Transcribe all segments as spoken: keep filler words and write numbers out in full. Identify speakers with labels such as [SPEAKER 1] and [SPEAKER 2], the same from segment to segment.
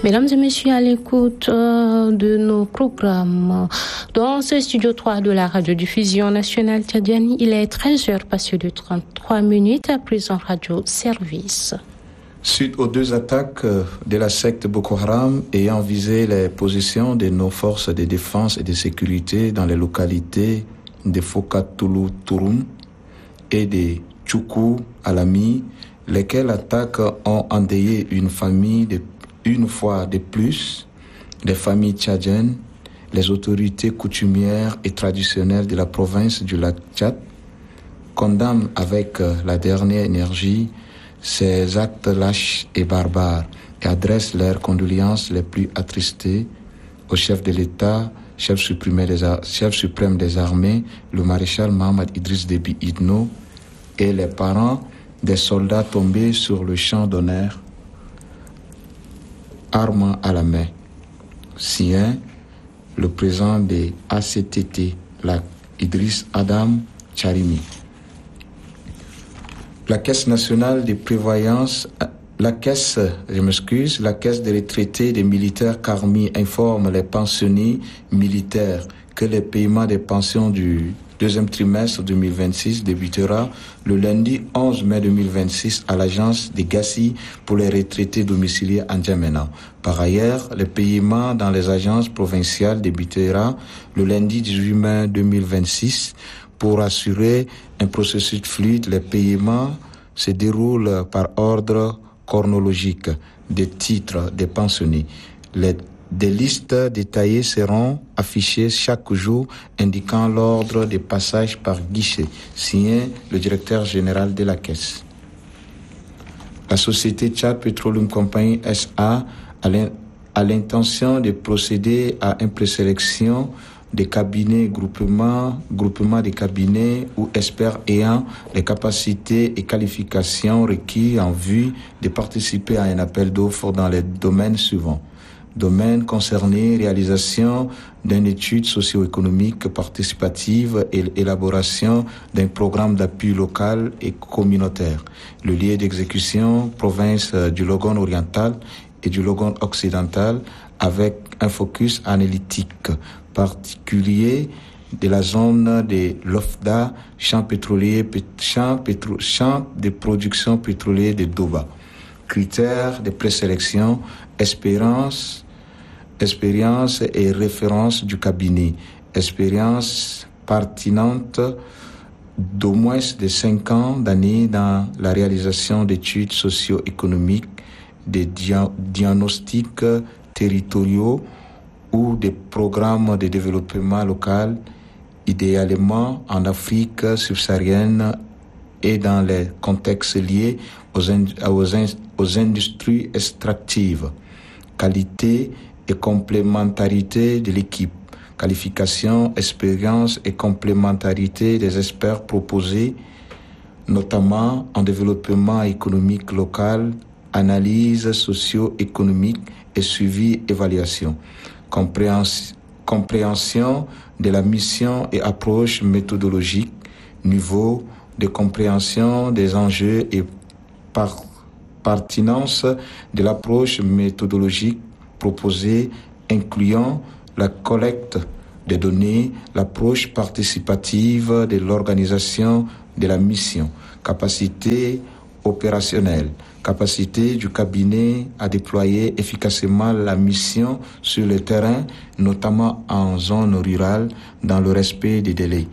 [SPEAKER 1] Mesdames et messieurs, à l'écoute euh, de nos programmes dans ce studio trois de la radiodiffusion nationale tchadienne, il est treize heures passées de trente-trois minutes à présent radio service.
[SPEAKER 2] Suite aux deux attaques de la secte Boko Haram ayant visé les positions de nos forces de défense et de sécurité dans les localités de Fokatoulou Touroum et de Tchoukou Alami, lesquelles attaques ont endeuillé une famille de Une fois de plus, les familles tchadiennes, les autorités coutumières et traditionnelles de la province du lac Tchad condamnent avec la dernière énergie ces actes lâches et barbares et adressent leurs condoléances les plus attristées au chef de l'État, chef suprême des, ar- chef suprême des armées, le maréchal Mohamed Idriss Déby Itno, et les parents des soldats tombés sur le champ d'honneur, armes à la main. Sien, le président des A C T T, la Idriss Adam Charimi. La Caisse nationale de prévoyance, la Caisse, je m'excuse, la Caisse des retraités des militaires Carmi informe les pensionnés militaires que les paiements des pensions du deuxième trimestre deux mille vingt-six débutera le lundi onze mai deux mille vingt-six à l'agence de Gassi pour les retraités domiciliés en Djamena. Par ailleurs, le paiement dans les agences provinciales débutera le lundi dix-huit mai deux mille vingt-six. Pour assurer un processus fluide, les paiements se déroulent par ordre chronologique des titres des pensionnés. Les Des listes détaillées seront affichées chaque jour indiquant l'ordre de passage par guichet, signé le directeur général de la Caisse. La société Tchad Petroleum Company S A a l'intention de procéder à une présélection des cabinets, groupements, groupements de cabinets ou experts ayant les capacités et qualifications requises en vue de participer à un appel d'offres dans les domaines suivants. Domaine concerné, réalisation d'une étude socio-économique participative et élaboration d'un programme d'appui local et communautaire. Le lieu d'exécution, province du Logone oriental et du Logone occidental, avec un focus analytique particulier de la zone de l'Ofda, champ pétrolier, champ, pétro, champ de production pétrolière de Doba. Critères de présélection, expérience, expérience et référence du cabinet. Expérience pertinente d'au moins de cinq ans d'années dans la réalisation d'études socio-économiques, des dia- diagnostics territoriaux ou des programmes de développement local, idéalement en Afrique subsaharienne et dans les contextes liés aux, in- aux, in- aux industries extractives. Qualité et complémentarité de l'équipe. Qualification, expérience et complémentarité des experts proposés, notamment en développement économique local, analyse socio-économique et suivi évaluation. Compréhension, compréhension de la mission et approche méthodologique, niveau de compréhension des enjeux et par, pertinence de l'approche méthodologique proposée, incluant la collecte des données, l'approche participative de l'organisation de la mission, capacité opérationnelle, capacité du cabinet à déployer efficacement la mission sur le terrain, notamment en zone rurale, dans le respect des délais.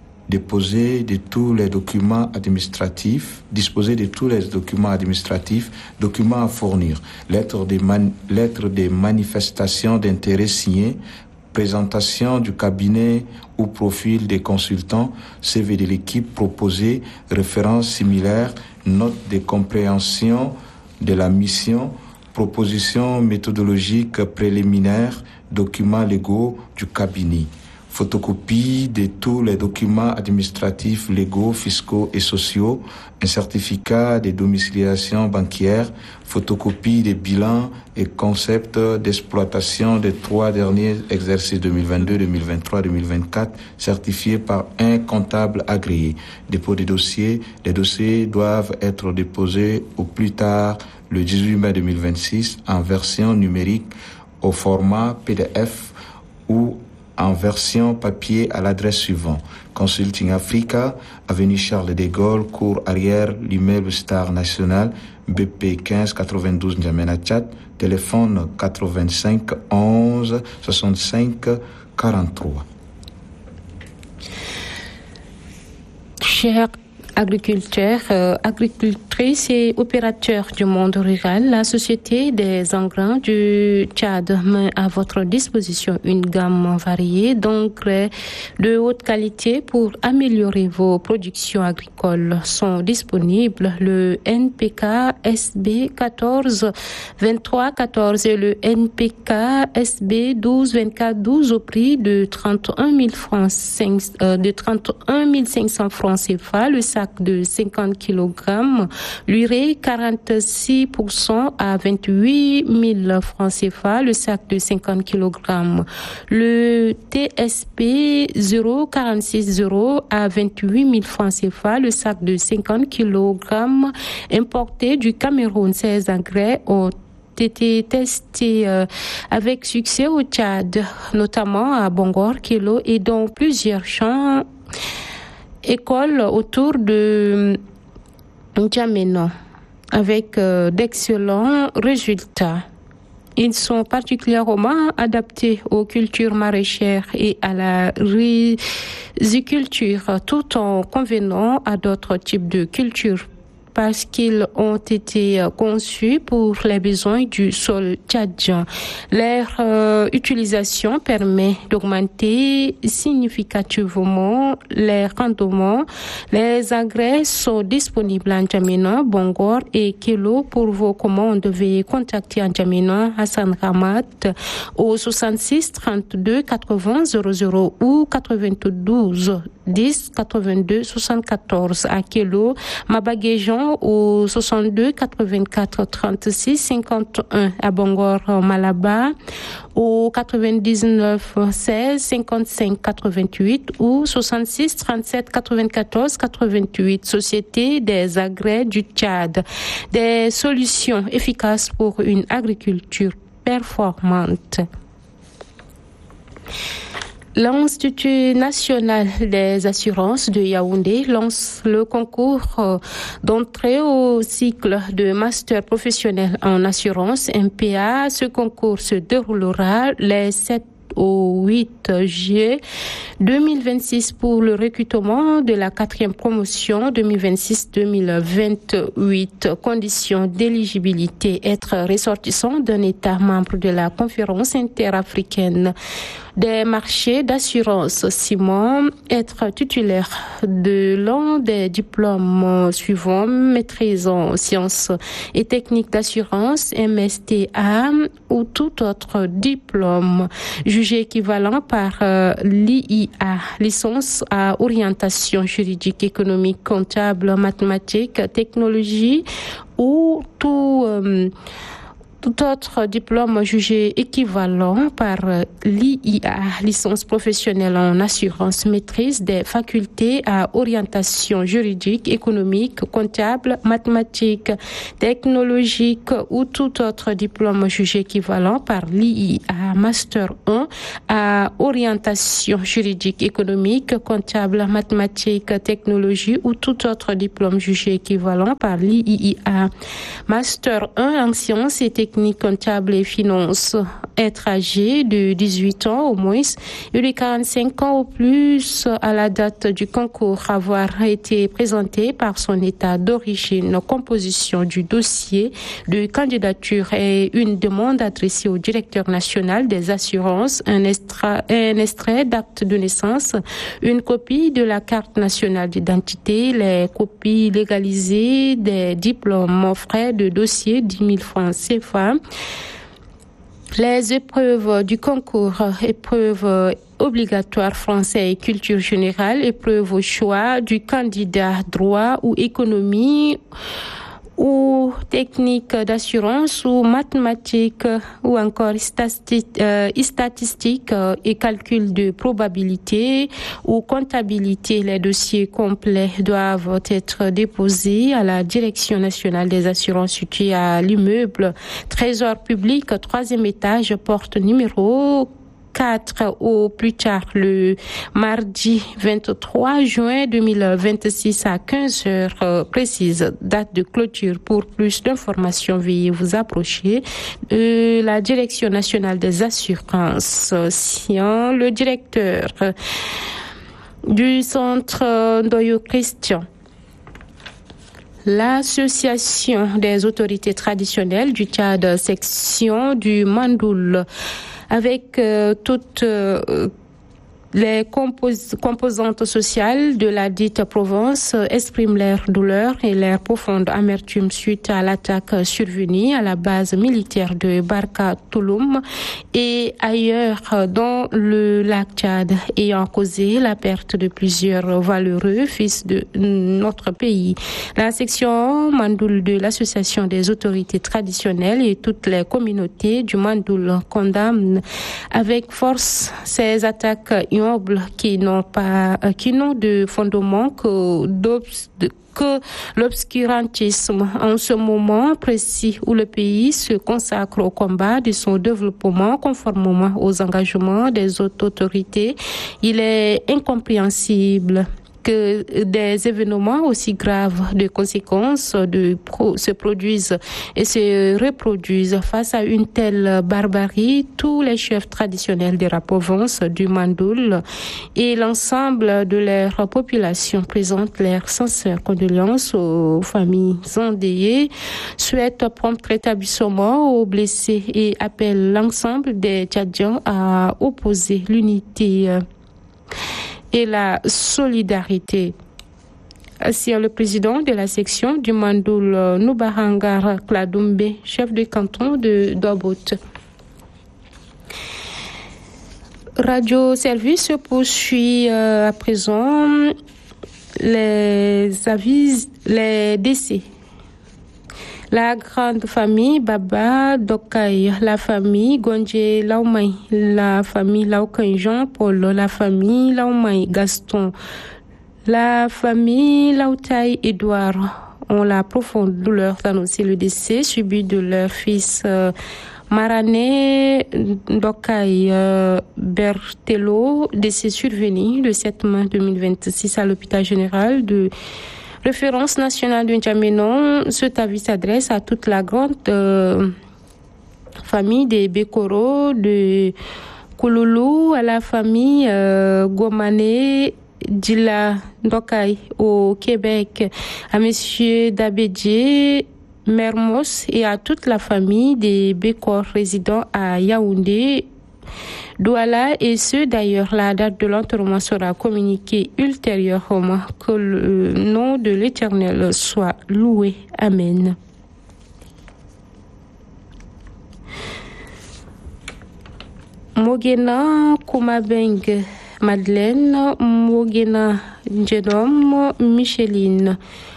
[SPEAKER 2] Déposer de tous les documents administratifs, disposer de tous les documents administratifs, documents à fournir, lettres de, man, lettres de manifestation d'intérêt signée, présentation du cabinet ou profil des consultants, C V de l'équipe proposée, références similaires, notes de compréhension de la mission, propositions méthodologiques préliminaires, documents légaux du cabinet. Photocopie de tous les documents administratifs, légaux, fiscaux et sociaux, un certificat de domiciliation bancaire, photocopie des bilans et concepts d'exploitation des trois derniers exercices deux mille vingt-deux, deux mille vingt-trois, deux mille vingt-quatre, certifiés par un comptable agréé. Dépôt des dossiers. Les dossiers doivent être déposés au plus tard le dix-huit mai deux mille vingt-six en version numérique au format P D F ou en version papier à l'adresse suivante: Consulting Africa, avenue Charles de Gaulle, cour arrière, l'immeuble Star National, B P quinze quatre-vingt-douze N'Djamena Tchad, téléphone quatre-vingt-cinq onze soixante-cinq quarante-trois.
[SPEAKER 1] Chers agriculteurs, euh, agricultrices et opérateurs du monde rural, la Société des Ingrants du Tchad met à votre disposition une gamme variée d'engrais de haute qualité pour améliorer vos productions agricoles. Sont disponibles le N P K S B quatorze vingt-trois quatorze et le N P K S B douze vingt-quatre douze au prix de trente et un mille francs, euh, de trente et un mille cinq cents francs C F A, le sac de cinquante kilogrammes, l'urée quarante-six pour cent à vingt-huit mille francs C F A, le sac de cinquante kilogrammes, le T S P zéro quarante-six zéro à vingt-huit mille francs C F A, le sac de cinquante kilogrammes, importé du Cameroun. Ces engrais ont été testés euh, avec succès au Tchad, notamment à Bongor, Kilo et dans plusieurs champs écoles autour de N'Djamena avec euh, d'excellents résultats. Ils sont particulièrement adaptés aux cultures maraîchères et à la riziculture, tout en convenant à d'autres types de cultures, parce qu'ils ont été conçus pour les besoins du sol tchadien. Leur euh, utilisation permet d'augmenter significativement les rendements. Les engrais sont disponibles en N'Djamena, Bongor et Kilo. Pour vos commandes, veuillez contacter en N'Djamena Hassan Ramat au soixante-six trente-deux quatre-vingts zéro zéro ou quatre-vingt-douze dix quatre-vingt-deux soixante-quatorze. À Kilo, Mabaguejan au soixante-deux quatre-vingt-quatre trente-six cinquante-et-un. À Bongor, Malaba au quatre-vingt-dix-neuf seize cinquante-cinq quatre-vingt-huit ou soixante-six trente-sept quatre-vingt-quatorze quatre-vingt-huit. Société des agrès du Tchad. Des solutions efficaces pour une agriculture performante. L'Institut national des assurances de Yaoundé lance le concours d'entrée au cycle de master professionnel en assurance M P A. Ce concours se déroulera les sept au huit juillet deux mille vingt-six pour le recrutement de la quatrième promotion deux mille vingt-six deux mille vingt-huit. Conditions d'éligibilité: être ressortissant d'un État membre de la conférence interafricaine des marchés d'assurance Simon, être titulaire de l'un des diplômes suivants: maîtrise en sciences et techniques d'assurance M S T A ou tout autre diplôme jugé équivalent par euh, l'I I A, licence à orientation juridique, économique, comptable, mathématiques, technologie ou tout euh, Tout autre diplôme jugé équivalent par l'I I A, licence professionnelle en assurance, maîtrise des facultés à orientation juridique, économique, comptable, mathématique, technologique ou tout autre diplôme jugé équivalent par l'I I A, master un à orientation juridique, économique, comptable, mathématique, technologie ou tout autre diplôme jugé équivalent par l'I I A, master un en sciences et technologies technique comptable et finance. Être âgé de dix-huit ans au moins et de quarante-cinq ans au plus à la date du concours, avoir été présenté par son état d'origine, composition du dossier de candidature et une demande adressée au directeur national des assurances, un extrait, un extrait d'acte de naissance, une copie de la carte nationale d'identité, les copies légalisées des diplômes, frais de dossier dix mille francs C F A. Les épreuves du concours: épreuves obligatoires français et culture générale, épreuve au choix du candidat droit ou économie ou techniques d'assurance ou mathématiques ou encore statistique, euh, statistique euh, et calcul de probabilité ou comptabilité. Les dossiers complets doivent être déposés à la Direction nationale des assurances située à l'immeuble Trésor public, troisième étage, porte numéro quatre au plus tard le mardi vingt-trois juin deux mille vingt-six à quinze heures euh, précise, date de clôture. Pour plus d'informations, veuillez vous approcher de la Direction nationale des assurances. Sinon, le directeur du centre Ndoyo Christian, l'association des autorités traditionnelles du Tchad, section du Mandoul, avec euh, toutes euh, les compos- composantes sociales de la dite province, euh, expriment leur douleur et leur profonde amertume suite à l'attaque survenue à la base militaire de Barka Touloum et ailleurs euh, dans le lac Tchad, ayant causé la perte de plusieurs valeureux fils de notre pays. La section Mandoul de l'association des autorités traditionnelles et toutes les communautés du Mandoul condamnent avec force ces attaques qui n'ont pas, qui n'ont de fondement que, que l'obscurantisme en ce moment précis où le pays se consacre au combat de son développement conformément aux engagements des autres autorités. Il est incompréhensible que des événements aussi graves de conséquences de pro, se produisent et se reproduisent face à une telle barbarie. Tous les chefs traditionnels de la province du Mandoul et l'ensemble de leur population présentent leurs sincères condoléances aux familles endeuillées, souhaitent prompt rétablissement aux blessés et appellent l'ensemble des Tchadiens à opposer l'unité et la solidarité. Ainsi, le président de la section du Mandoul, Noubahangar Kladoumbe, chef du canton de Douabout. Radio Service poursuit euh, à présent les avis, les décès. La grande famille Baba Dokay, la famille Gondje Laumay, la famille Laukan Jean-Paul, la famille Laumay Gaston, la famille Lautaï Edouard ont la profonde douleur d'annoncer le décès subi de leur fils euh, Marané Dokay euh, Bertello, décès survenu le sept mai deux mille vingt-six à l'hôpital général de Référence nationale de N'Djamena. Cet avis s'adresse à toute la grande euh, famille des Bekoro, de Kouloulou, à la famille euh, Gomane Dila Ndokay au Québec, à Monsieur Dabedje Mermos et à toute la famille des Bekor résidant à Yaoundé, Douala, et ce d'ailleurs, la date de l'enterrement sera communiquée ultérieurement. Que le nom de l'Éternel soit loué. Amen. Mogena Koumabeng Madeleine, Mogena Njedom Micheline,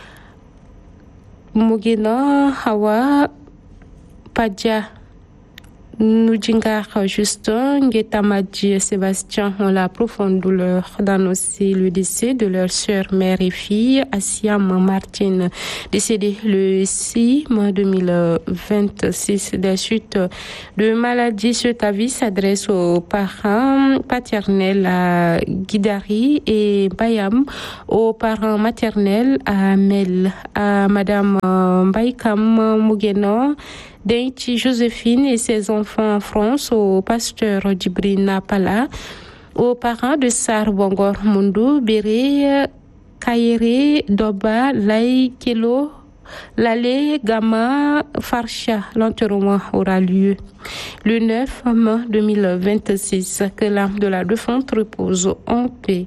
[SPEAKER 1] Mogena Hawa Padja Noudjingar Justin, Guetamadji Sébastien ont la profonde douleur d'annoncer le décès de leur sœur, mère et fille, Asiam Martine, décédée le six mai deux mille vingt-six des suites de maladie. Cet avis s'adresse aux parents paternels à Guidari et Bayam, aux parents maternels à Mel, à Madame Baïkam Mougena, Deinti Joséphine et ses enfants en France, au pasteur Djibrina Pala, aux parents de Sar Bongor Mundu, Béré, Kairi, Doba, Laï, Kelo, Lalé, Gama, Farsha. L'enterrement aura lieu le neuf mai deux mille vingt-six. Que l'âme de la défunte repose en paix.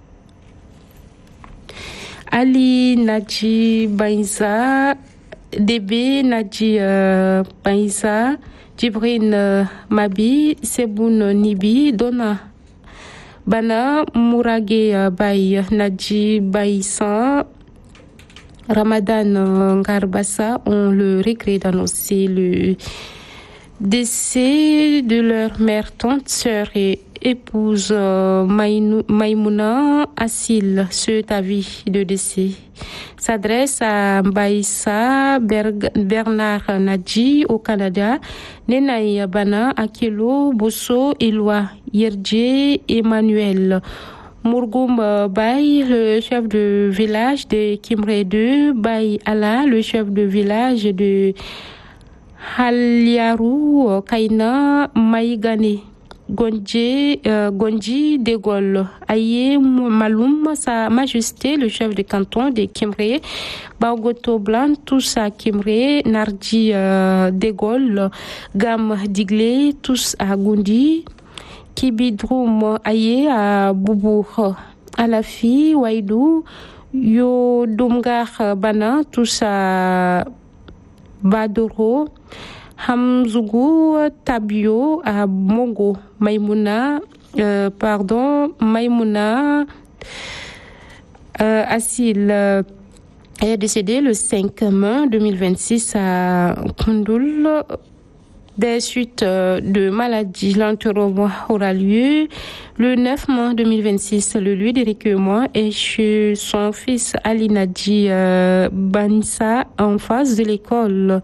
[SPEAKER 1] Ali Nadji Baïza, D B Nadji euh, Baïza, Djibrine euh, Mabi, Seboun Nibi, Dona Bana, Mourage euh, Baï, Nadji Baïsa, Ramadan Ngarbassa ont le regret d'annoncer le décès de leur mère, tante, sœur et épouse euh, Maïmouna Assil. Ce avis de décès s'adresse à Mbaïssa Bernard Nadji au Canada, Nenaï Bana Akelo Bosso Eloi Yerdje Emmanuel. Mourgoum Baye, le chef de village de Kimré deux, Baye Allah, le chef de village de Haliarou, Kaina, Maïgane, Gondji, euh, Gondji, De Gaulle, Aye Maloum, Sa Majesté, le chef de canton de Kimré, Bagoto Blanc, tous à Kimré, Nardi euh, De Gaulle, Gam Diglé, tous à Gondi, Kibidroum Aye à Boubour, Alafi, Waidou, Yo Domgar Bana, tous à Badoro, Hamzougou, Tabio à Mongo, Maïmouna, euh, pardon, Maïmouna euh, Assil euh, est décédée le cinq mai deux mille vingt-six à Koundoul des suites euh, de maladie. L'enterrement aura lieu le neuf mai deux mille vingt-six. Le lieu de recueillement est chez son fils Ali Nadji euh, Banissa en face de l'école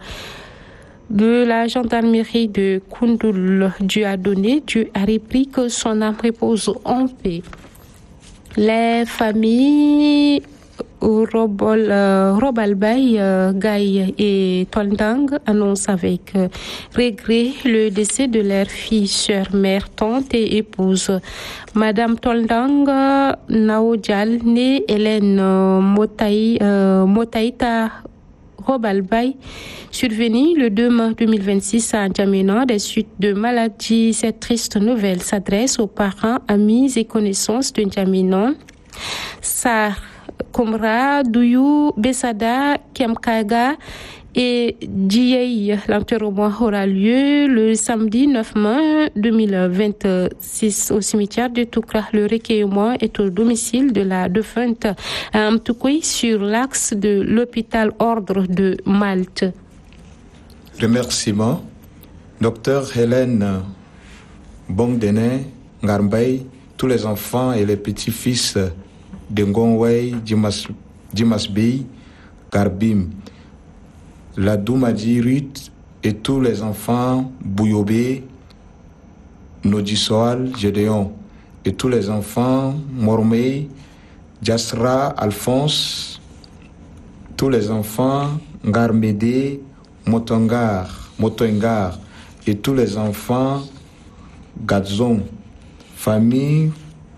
[SPEAKER 1] de la gendarmerie de Koundoul. Dieu a donné, Dieu a repris, que son âme repose en paix. Les familles Robol, euh, Robalbaï, euh, Gaï et Tondang annoncent avec euh, regret le décès de leur fille, sœur, mère, tante et épouse. Madame Tondang Naodjal, née Hélène euh, Motaï, euh, Motaïta Robalbaï, survenue le deux mai deux mille vingt-six à N'Djamena des suites de maladie. Cette triste nouvelle s'adresse aux parents, amis et connaissances de N'Djamena. Sar Komra, Douyou, Bessada, Kemkaga et Djiyei. L'enterrement aura lieu le samedi neuf mai deux mille vingt-six au cimetière de Toukra. Le recueillement est au domicile de la défunte à Mtoukoui sur l'axe de l'hôpital Ordre de Malte.
[SPEAKER 2] Remerciements. Docteur Hélène Bongdene Ngarbay, tous les enfants et les petits-fils de Ngongwei, Dimasbi, Garbim, la Doumadi Ruth et tous les enfants Bouyobé, Nodjisoal, Gédéon, et tous les enfants Mormei, Jasra, Alphonse, tous les enfants Ngarmédé, Motongar, Motongar, et tous les enfants Gadzon, famille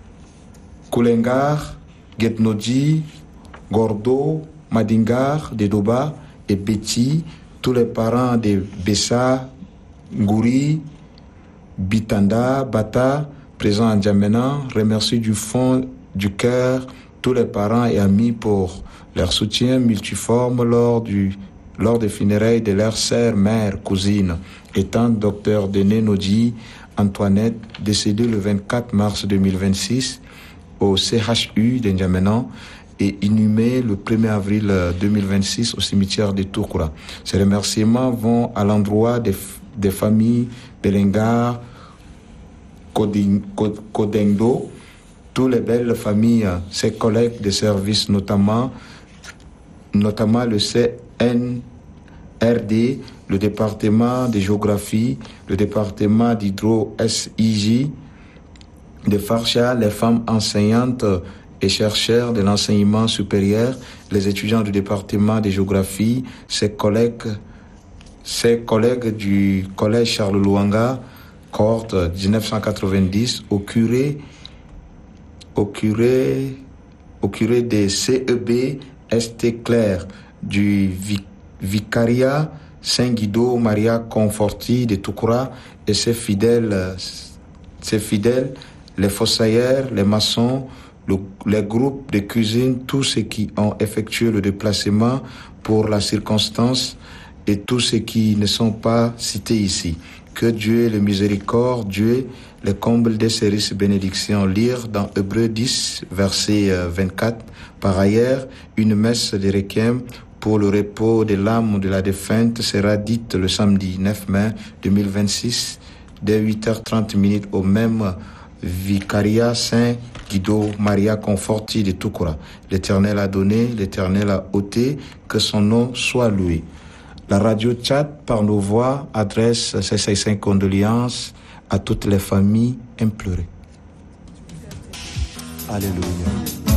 [SPEAKER 2] Koulengar, Getnodji, Gordo, Madingar, Dedoba et Betty, tous les parents de Bessa, Ngouri, Bitanda, Bata, présents à N'Djamena, remercie du fond du cœur tous les parents et amis pour leur soutien multiforme lors, du, lors des funérailles de leur sœur, mère, cousine, étant docteur Dené Nodji Antoinette, décédée le vingt-quatre mars deux mille vingt-six au C H U de N'Djamena et inhumé le premier avril deux mille vingt-six au cimetière de Toukoura. Ces remerciements vont à l'endroit des, des familles Belengar, Kodengdo, toutes les belles familles, ses collègues de service, notamment, notamment le C N R D, le département de géographie, le département d'hydro-S I J, de Farcha, les femmes enseignantes et chercheurs de l'enseignement supérieur, les étudiants du département de géographie, ses collègues, ses collègues du collège Charles Louanga, cohorte dix-neuf cent quatre-vingt-dix, au curé, au curé, au curé des C E B S T Claire du vic, vicariat Saint-Guido Maria Conforti de Toukoura et ses fidèles, ses fidèles, les fossoyeurs, les maçons, le, les groupes de cuisine, tous ceux qui ont effectué le déplacement pour la circonstance et tous ceux qui ne sont pas cités ici. Que Dieu, le miséricordieux, le comble des services bénédictions. Lire dans Hébreux dix, verset vingt-quatre. Par ailleurs, une messe de requiem pour le repos de l'âme de la défunte sera dite le samedi neuf mai deux mille vingt-six, dès huit heures trente au même vicariat Saint Guido Maria Conforti de Toukoura. L'Éternel a donné, l'Éternel a ôté, que son nom soit loué. La radio Tchad, par nos voix, adresse ses sincères condoléances à toutes les familles implorées. Alléluia.